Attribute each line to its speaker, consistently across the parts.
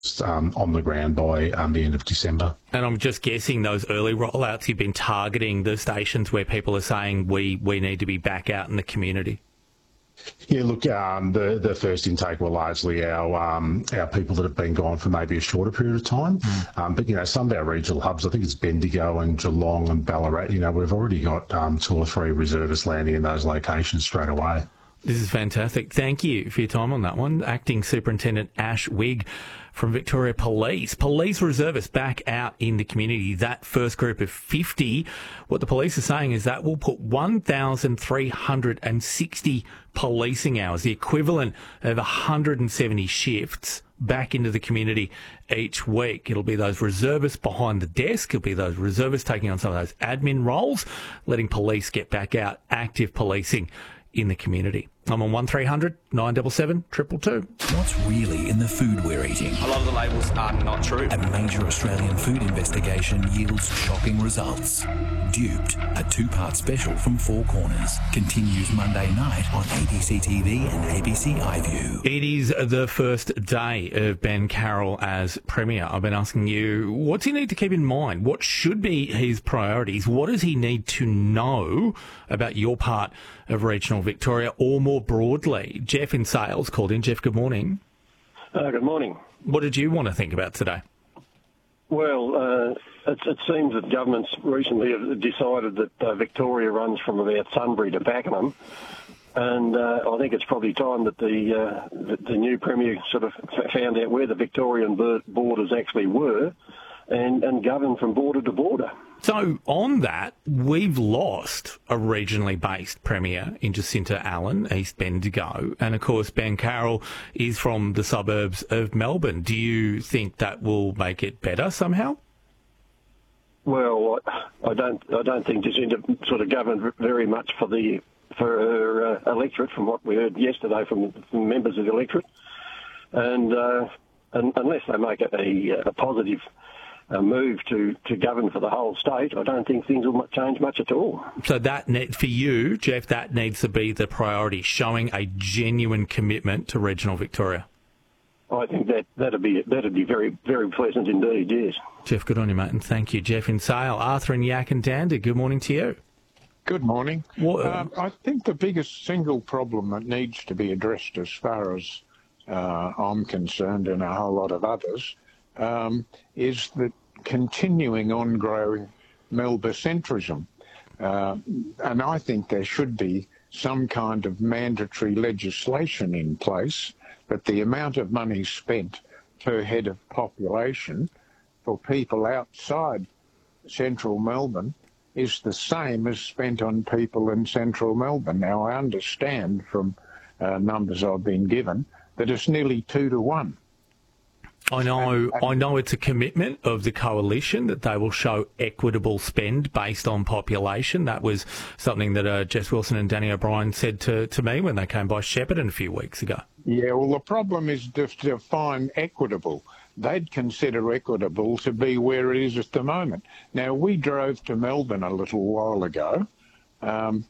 Speaker 1: on the ground by the end of December.
Speaker 2: And I'm just guessing those early rollouts, you've been targeting the stations where people are saying we need to be back out in the community.
Speaker 1: Yeah, look, the first intake were largely our people that have been gone for maybe a shorter period of time. But, some of our regional hubs, I think it's Bendigo and Geelong and Ballarat, we've already got 2 or 3 reservists landing in those locations straight away.
Speaker 2: This is fantastic. Thank you for your time on that one. Acting Superintendent Ash Wigg from Victoria Police. Police reservists back out in the community. That first group of 50, what the police are saying is that will put 1,360 policing hours, the equivalent of 170 shifts, back into the community each week. It'll be those reservists behind the desk. It'll be those reservists taking on some of those admin roles, letting police get back out, active policing in the community. I'm on 1300 977 222.
Speaker 3: What's really in the food we're eating?
Speaker 4: A lot of the labels are not true.
Speaker 3: A major Australian food investigation yields shocking results. Duped, a 2-part special from Four Corners, continues Monday night on ABC TV and ABC iView.
Speaker 2: It is the first day of Ben Carroll as Premier. I've been asking you, what's he need to keep in mind? What should be his priorities? What does he need to know about your part of regional Victoria, or more broadly? Jeff in Sales called in. Jeff, good morning.
Speaker 5: Good morning.
Speaker 2: What did you want to think about today?
Speaker 5: Well, it seems that governments recently have decided that Victoria runs from about Sunbury to Pakenham, and I think it's probably time that the new Premier sort of found out where the Victorian borders actually were and govern from border to border.
Speaker 2: So on that, we've lost a regionally based Premier in Jacinta Allen, East Bendigo, and of course Ben Carroll is from the suburbs of Melbourne. Do you think that will make it better somehow?
Speaker 5: Well, I don't think Jacinta sort of governed very much for her electorate, from what we heard yesterday from members of the electorate, and unless they make a positive move to govern for the whole state, I don't think things will change much at all.
Speaker 2: So for you, Jeff, that needs to be the priority, showing a genuine commitment to regional Victoria.
Speaker 5: I think that'd be very, very pleasant indeed, yes.
Speaker 2: Jeff, good on you, mate, and thank you. Jeff in Sale. Arthur in Yakandanda, good morning to you.
Speaker 6: Good morning. I think the biggest single problem that needs to be addressed, as far as I'm concerned and a whole lot of others, is the continuing ongoing Melbourne-centrism. And I think there should be some kind of mandatory legislation in place that the amount of money spent per head of population for people outside central Melbourne is the same as spent on people in central Melbourne. Now, I understand from numbers I've been given that it's nearly 2 to 1.
Speaker 2: I know it's a commitment of the coalition that they will show equitable spend based on population. That was something that Jess Wilson and Danny O'Brien said to me when they came by Shepparton a few weeks ago.
Speaker 6: Yeah, well, the problem is to define equitable. They'd consider equitable to be where it is at the moment. Now, we drove to Melbourne a little while ago, and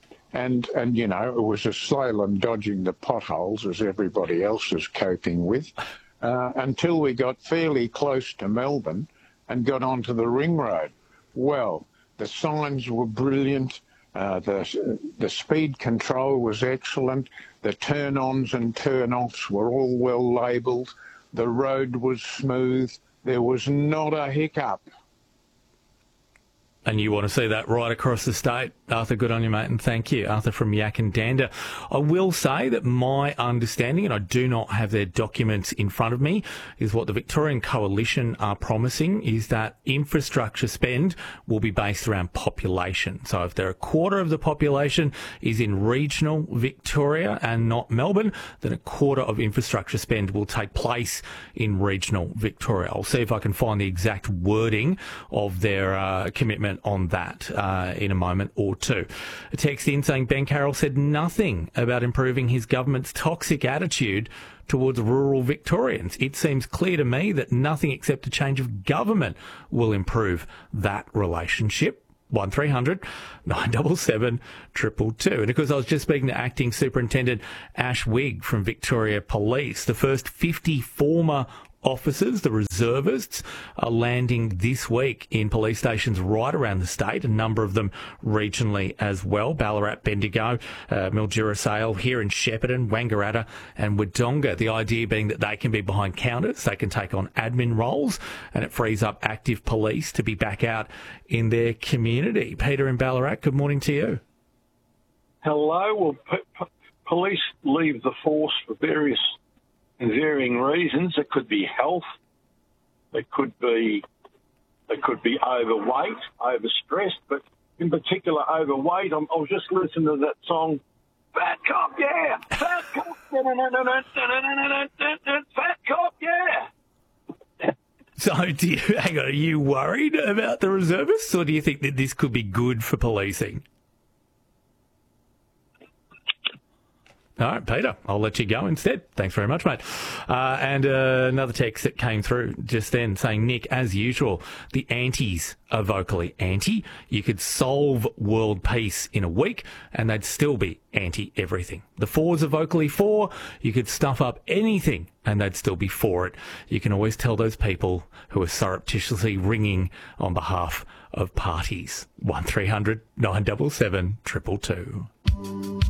Speaker 6: it was a slalom dodging the potholes, as everybody else is coping with. Until we got fairly close to Melbourne and got onto the ring road. Well, the signs were brilliant. The speed control was excellent. The turn-ons and turn-offs were all well labelled. The road was smooth. There was not a hiccup.
Speaker 2: And you want to see that right across the state. Arthur, good on you, mate, and thank you. Arthur from Yakandanda. I will say that my understanding, and I do not have their documents in front of me, is what the Victorian Coalition are promising is that infrastructure spend will be based around population. So if a quarter of the population is in regional Victoria and not Melbourne, then a quarter of infrastructure spend will take place in regional Victoria. I'll see if I can find the exact wording of their commitment on that in a moment or two. A text in saying Ben Carroll said nothing about improving his government's toxic attitude towards rural Victorians. It seems clear to me that nothing except a change of government will improve that relationship. 1300 977 222. And of course, I was just speaking to Acting Superintendent Ash Wigg from Victoria Police. The first 50 former officers, the reservists, are landing this week in police stations right around the state, a number of them regionally as well. Ballarat, Bendigo, Mildura Sale, here in Shepparton, Wangaratta and Wodonga. The idea being that they can be behind counters, they can take on admin roles, and it frees up active police to be back out in their community. Peter in Ballarat, good morning to you.
Speaker 7: Hello. Well, police leave the force for various and varying reasons. It could be health. It could be overweight, overstressed, but in particular overweight. I was just listening to that song, Fat Cop, yeah! Fat Cop, Fat Cop, yeah!
Speaker 2: So, hang on, are you worried about the reservists, or do you think that this could be good for policing? All right, Peter, I'll let you go instead. Thanks very much, mate. And another text that came through just then saying, Nick, as usual, the antis are vocally anti. You could solve world peace in a week and they'd still be anti-everything. The fours are vocally for. You could stuff up anything and they'd still be for it. You can always tell those people who are surreptitiously ringing on behalf of parties. 1300 977 222.